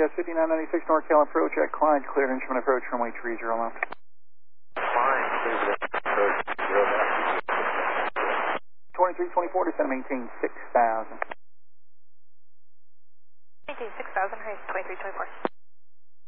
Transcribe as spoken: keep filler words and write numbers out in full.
S fifty-nine ninety-six NorCal approach at Clyde, cleared instrument approach, runway three zero left. Fine, cleared approach, zero left. twenty-three twenty-four, descend maintain six thousand. Maintain six thousand, height twenty-three twenty-four.